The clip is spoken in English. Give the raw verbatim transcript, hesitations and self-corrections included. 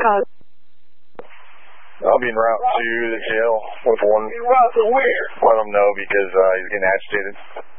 cause? I'll be en route to the jail with one. En route to where? Let him know because uh, he's getting agitated.